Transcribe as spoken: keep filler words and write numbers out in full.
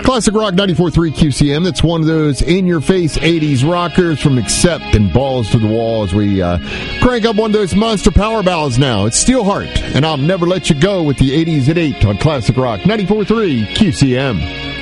Classic Rock ninety-four point three Q C M. That's one of those in-your-face eighties rockers from Accept and Balls to the Wall as we uh, crank up one of those monster power ballads now. It's Steelheart, and I'll Never Let You Go with the eighties at eight on Classic Rock ninety-four point three Q C M.